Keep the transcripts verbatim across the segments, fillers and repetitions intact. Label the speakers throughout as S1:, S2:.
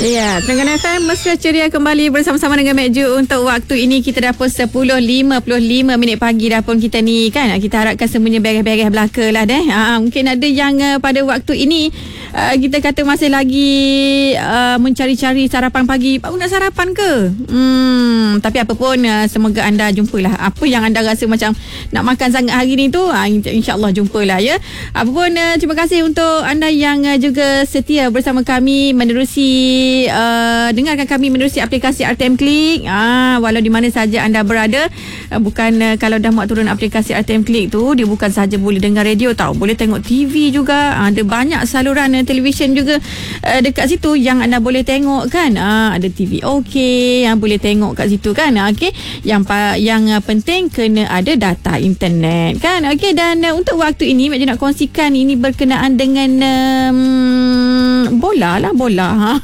S1: Ya, Terengganu F M mesra ceria kembali bersama-sama dengan Mek Ju. Untuk waktu ini kita dah pun sepuluh lima puluh lima minit pagi dah pun kita ni kan. Kita harapkan semuanya beres-beres belaka lah deh. Ha, mungkin ada yang uh, pada waktu ini uh, kita kata masih lagi uh, mencari-cari sarapan pagi. Baru nak sarapan ke? Hmm, tapi apa pun uh, semoga anda jumpalah apa yang anda rasa macam nak makan sangat hari ni tu. Uh, InsyaAllah jumpalah ya. Apa pun uh, terima kasih untuk anda yang uh, juga setia bersama kami menerusi Uh, dengarkan kami menerusi aplikasi R T M Click. Ah, walau di mana saja anda berada, uh, bukan uh, kalau dah muat turun aplikasi R T M Click tu, dia bukan saja boleh dengar radio tau, boleh tengok T V juga. Uh, ada banyak saluran uh, televisyen juga uh, dekat situ yang anda boleh tengok kan. Uh, ada T V okey yang boleh tengok kat situ kan. Uh, okey, yang yang uh, penting kena ada data internet kan. Okey, dan uh, untuk waktu ini Mek Ju nak kongsikan ini berkenaan dengan um, bola lah bola.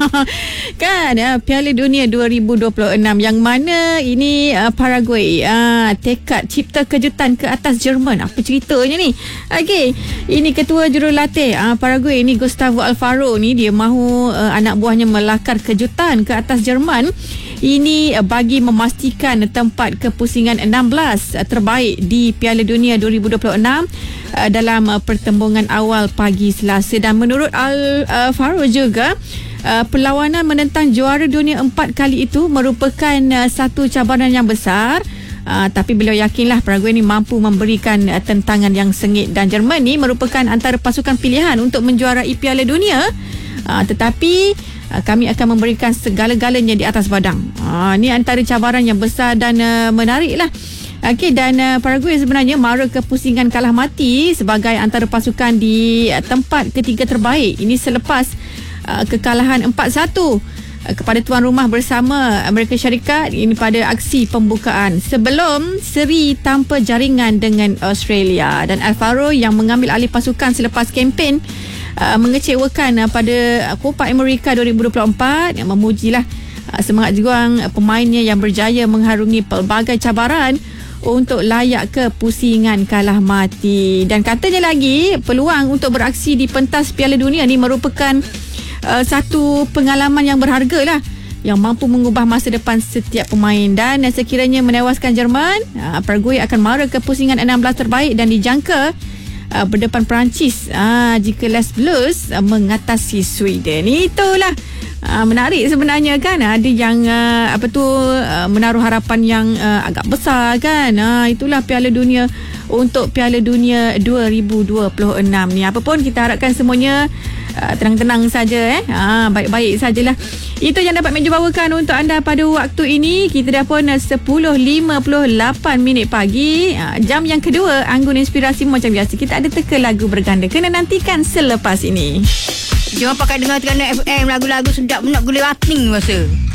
S1: Kan uh, Piala Dunia dua ribu dua puluh enam yang mana ini uh, Paraguay uh, tekad cipta kejutan ke atas Jerman. Apa ceritanya ni? Okey, ini ketua jurulatih uh, Paraguay ni Gustavo Alfaro ni, dia mahu uh, anak buahnya melakar kejutan ke atas Jerman. Ini uh, bagi memastikan tempat kepusingan enam belas uh, terbaik di Piala Dunia dua ribu dua puluh enam uh, dalam uh, pertembungan awal pagi Selasa. Dan menurut Alfaro uh, juga Uh, perlawanan menentang juara dunia empat kali itu merupakan uh, satu cabaran yang besar, uh, tapi beliau yakinlah Paraguay ni mampu memberikan uh, tentangan yang sengit, dan Jerman ni merupakan antara pasukan pilihan untuk menjuarai Piala Dunia, uh, tetapi uh, kami akan memberikan segala-galanya di atas badang. Uh, ni antara cabaran yang besar dan uh, menarik lah. Okey, dan uh, Paraguay sebenarnya mara kepusingan kalah mati sebagai antara pasukan di uh, tempat ketiga terbaik. Ini selepas Uh, kekalahan empat satu uh, kepada tuan rumah bersama Amerika Syarikat ini pada aksi pembukaan sebelum seri tanpa jaringan dengan Australia. Dan Alfaro yang mengambil alih pasukan selepas kempen uh, mengecewakan uh, pada uh, Copa America dua ribu dua puluh empat, yang memujilah uh, semangat juang uh, pemainnya yang berjaya mengharungi pelbagai cabaran untuk layak ke pusingan kalah mati. Dan katanya lagi peluang untuk beraksi di pentas Piala Dunia ni merupakan Uh, satu pengalaman yang berharga lah, yang mampu mengubah masa depan setiap pemain. Dan uh, sekiranya menewaskan Jerman, uh, Paraguay akan mara ke pusingan enam belas terbaik dan dijangka uh, berdepan Perancis uh, jika Les Bleus uh, mengatasi Sweden. Itulah uh, menarik sebenarnya kan. Ada yang uh, apa tu uh, menaruh harapan yang uh, agak besar kan. Uh, itulah Piala Dunia untuk Piala Dunia dua ribu dua puluh enam ni. Apa pun kita harapkan semuanya Uh, tenang-tenang saja eh. Ha, baik-baik sajalah. Itu yang dapat Mek Ju bawakan untuk anda pada waktu ini. Kita dah pun sepuluh lima puluh lapan minit pagi. Uh, jam yang kedua Anggun Inspirasi macam biasa. Kita ada teka lagu berganda. Kena nantikan selepas ini.
S2: Jangan pakai dengar Terengganu F M, lagu-lagu sedap nak gula rating rasa.